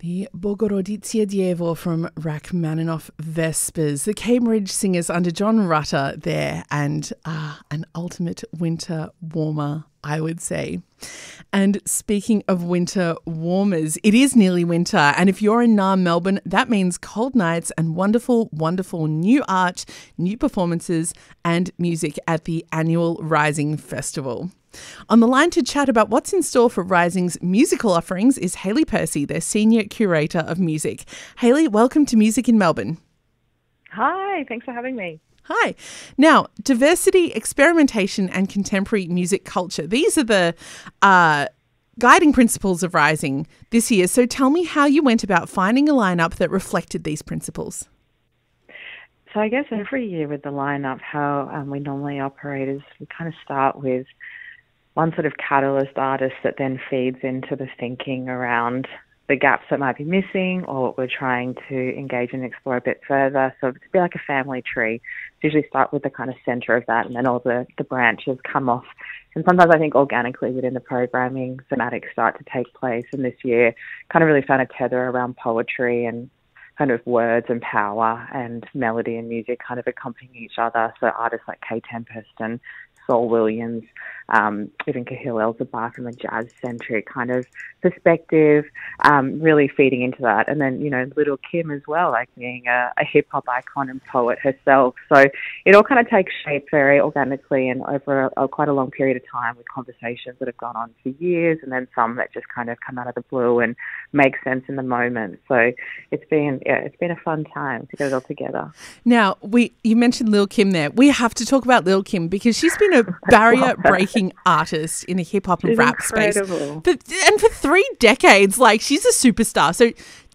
The Bogorodice Dievo from Rachmaninoff Vespers, the Cambridge Singers under John Rutter there, and an ultimate winter warmer, I would say. And speaking of winter warmers, it is nearly winter, and if you're in Melbourne, that means cold nights and wonderful, wonderful new art, new performances and music at the annual Rising Festival. On the line to chat about what's in store for Rising's musical offerings is Hayley Percy, their Senior Curator of Music. Hayley, welcome to Music in Melbourne. Hi, thanks for having me. Hi. Now, diversity, experimentation and contemporary music culture. These are the guiding principles of Rising this year. So tell me how you went about finding a lineup that reflected these principles. So I guess every year with the lineup, how we normally operate is we kind of start with one sort of catalyst artist that then feeds into the thinking around the gaps that might be missing or what we're trying to engage and explore a bit further. So it's a bit like a family tree. So usually start with the kind of center of that, and then all the branches come off. And sometimes I think organically within the programming, thematics start to take place. And this year kind of really found a tether around poetry and kind of words and power and melody and music kind of accompanying each other. So artists like Kay Tempest and Saul Williams, even Kahil Elzabah from a jazz-centric kind of perspective, really feeding into that. And then, you know, Little Kim as well, like being a hip-hop icon and poet herself. So it all kind of takes shape very organically and over quite a long period of time with conversations that have gone on for years, and then some that just kind of come out of the blue and make sense in the moment. So it's been a fun time to get it all together. Now, you mentioned Lil Kim there. We have to talk about Lil Kim because she's been a barrier-breaking artist in the hip-hop and rap incredible space. And for 3 decades, like, she's a superstar. So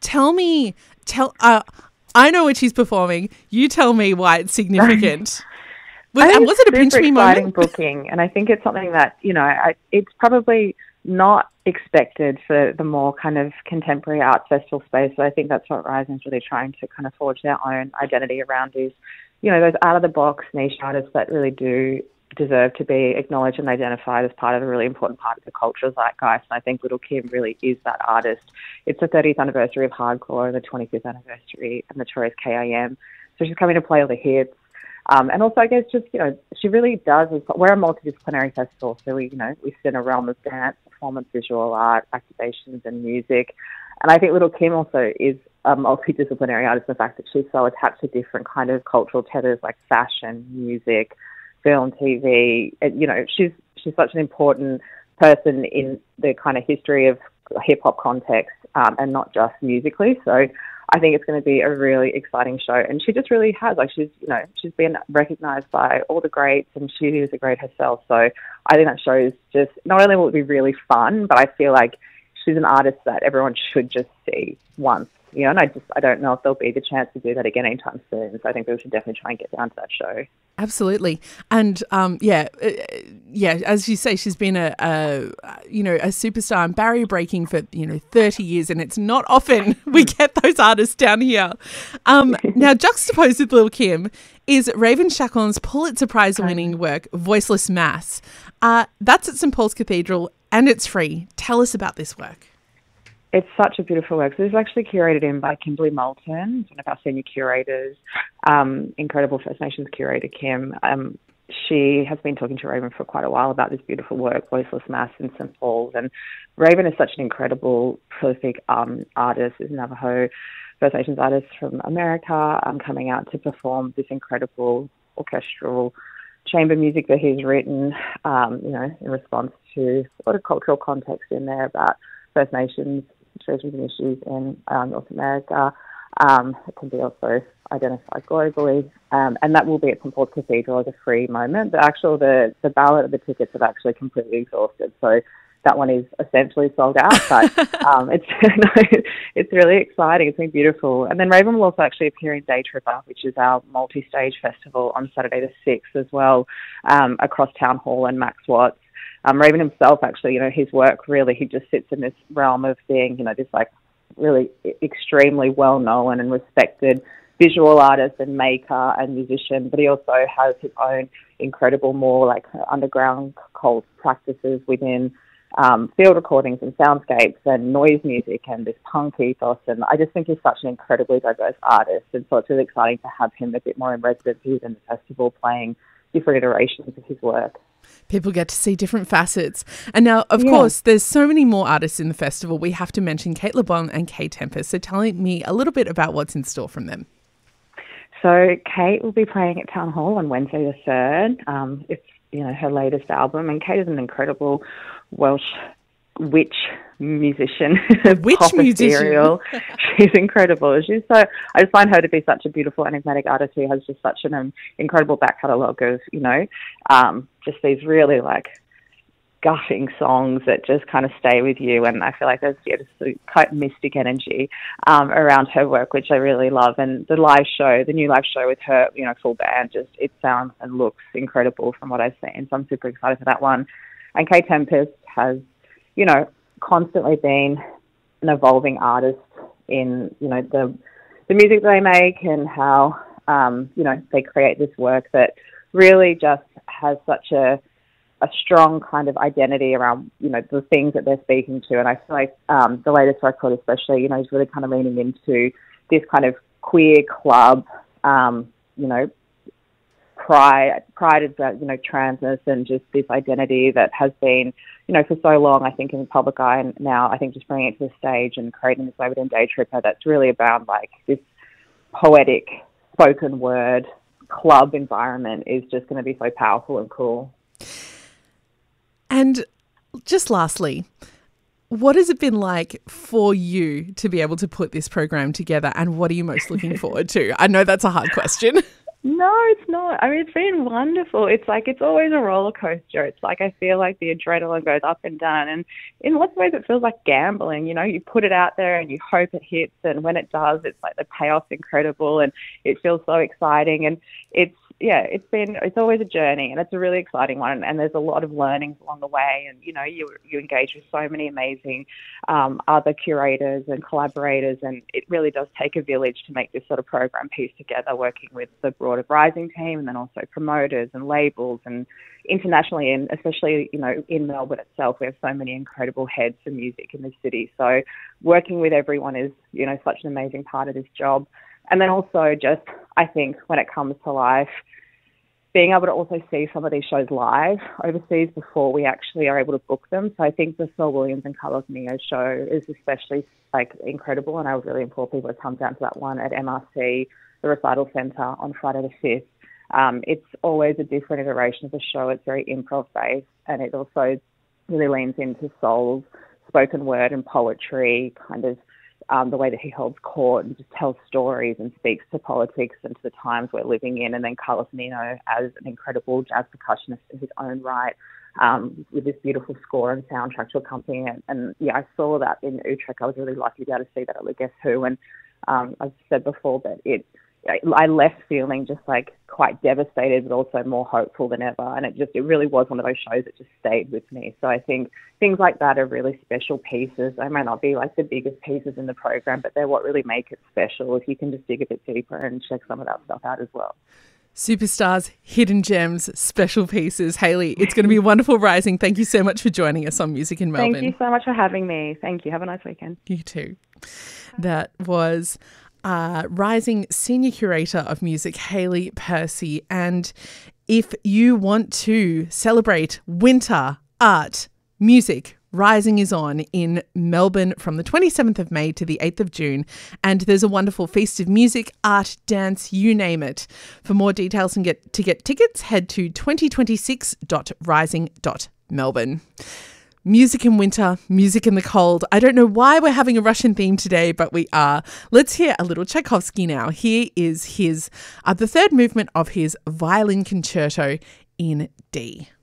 I know when she's performing. You tell me why it's significant. Was it a pinch me moment? Booking, and I think it's something that, you know, it's probably not expected for the more kind of contemporary arts festival space. So I think that's what Rising's really trying to kind of forge their own identity around is, you know, those out-of-the-box niche artists that really do deserve to be acknowledged and identified as part of a really important part of the cultural zeitgeist. And I think Little Kim really is that artist. It's the 30th anniversary of Hardcore and the 25th anniversary of Notorious K.I.M. So she's coming to play all the hits. And also, I guess, just, you know, she really does. We're a multidisciplinary festival, so we sit in a realm of dance, performance, visual art, activations, and music. And I think Little Kim also is a multidisciplinary artist in the fact that she's so attached to different kind of cultural tethers like fashion, music, film, TV. You know, she's such an important person in the kind of history of hip hop context, and not just musically. So I think it's going to be a really exciting show. And she just really has, like, she's been recognized by all the greats, and she is a great herself. So I think that shows just, not only will it be really fun, but I feel like she's an artist that everyone should just see once, you know, and I don't know if there'll be the chance to do that again anytime soon. So I think we should definitely try and get down to that show. Absolutely. And as you say, she's been a superstar and barrier breaking for 30 years, and it's not often we get those artists down here. Now, juxtaposed with Lil Kim is Raven Shackleton's Pulitzer Prize winning work Voiceless Mass. That's at St Paul's Cathedral and it's free. Tell us about this work. It's such a beautiful work. So this is actually curated in by Kimberly Moulton, one of our senior curators, incredible First Nations curator, Kim. She has been talking to Raven for quite a while about this beautiful work, Voiceless Mass in St. Paul's. And Raven is such an incredible, prolific artist, is a Navajo First Nations artist from America, coming out to perform this incredible orchestral chamber music that he's written, in response to a lot of cultural context in there about First Nations situations and issues in North America. It can be also identified globally. And that will be at St Paul's Cathedral as a free moment. The ballot of the tickets have actually completely exhausted. So that one is essentially sold out. But it's really exciting. It's been beautiful. And then Raven will also actually appear in Day Tripper, which is our multi-stage festival on Saturday the 6th as well, across Town Hall and Max Watts. Raven himself, actually, his work really, he just sits in this realm of being, this like really extremely well-known and respected visual artist and maker and musician, but he also has his own incredible, more like underground cult practices within field recordings and soundscapes and noise music and this punk ethos. And I just think he's such an incredibly diverse artist. And so it's really exciting to have him a bit more in residency within the festival, playing different iterations of his work. People get to see different facets. And now, of course, there's so many more artists in the festival. We have to mention Cate Le Bon and Kae Tempest. So tell me a little bit about what's in store from them. So Kate will be playing at Town Hall on Wednesday the 3rd. It's, her latest album. And Kate is an incredible Welsh witch musician. Witch musician. She's incredible. I just find her to be such a beautiful, enigmatic artist who has just such an incredible back catalogue of, just these really gutting songs that just kind of stay with you. And I feel like there's just quite mystic energy around her work, which I really love. And the new live show with her, full band, it sounds and looks incredible from what I've seen. So I'm super excited for that one. And Kae Tempest has, constantly been an evolving artist in, the music they make and how, they create this work that really just has such a strong kind of identity around, the things that they're speaking to. And I feel like the latest record especially, is really kind of leaning into this kind of queer club, pride about, transness and just this identity that has been, for so long, I think, in the public eye, and now I think just bringing it to the stage and creating this Labor Day Tripper that's really about this poetic spoken word club environment is just going to be so powerful and cool. And just lastly, what has it been like for you to be able to put this program together, and what are you most looking forward to? I know that's a hard question. No, it's not. I mean, it's been wonderful. It's it's always a roller coaster. It's I feel like the adrenaline goes up and down. And in lots of ways, it feels like gambling. You put it out there and you hope it hits. And when it does, it's the payoff's incredible and it feels so exciting. And it's always a journey, and it's a really exciting one. And there's a lot of learnings along the way. And, you engage with so many amazing other curators and collaborators. And it really does take a village to make this sort of program piece together, working with the broader Rising team and then also promoters and labels and internationally, and especially, in Melbourne itself, we have so many incredible heads for music in the city. So working with everyone is, such an amazing part of this job. And then also just, I think, when it comes to life, being able to also see some of these shows live overseas before we actually are able to book them. So I think the Saul Williams and Carlos Neo show is especially incredible, and I would really implore people to come down to that one at MRC, the Recital Centre, on Friday the 5th. It's always a different iteration of the show. It's very improv-based, and it also really leans into Saul's spoken word and poetry, kind of the way that he holds court and just tells stories and speaks to politics and to the times we're living in. And then Carlos Nino as an incredible jazz percussionist in his own right, with this beautiful score and soundtrack to accompany it. And I saw that in Utrecht. I was really lucky to be able to see that at Guess Who. And I've said before that I left feeling just quite devastated, but also more hopeful than ever. And it really was one of those shows that just stayed with me. So I think things like that are really special pieces. They may not be the biggest pieces in the program, but they're what really make it special if you can just dig a bit deeper and check some of that stuff out as well. Superstars, hidden gems, special pieces. Hayley, it's going to be a wonderful Rising. Thank you so much for joining us on Music in Melbourne. Thank you so much for having me. Thank you. Have a nice weekend. You too. That was Rising Senior Curator of Music, Hayley Percy. And if you want to celebrate winter, art, music, Rising is on in Melbourne from the 27th of May to the 8th of June. And there's a wonderful feast of music, art, dance, you name it. For more details and get tickets, head to 2026.rising.melbourne. Music in winter, music in the cold. I don't know why we're having a Russian theme today, but we are. Let's hear a little Tchaikovsky now. Here is his the third movement of his violin concerto in D.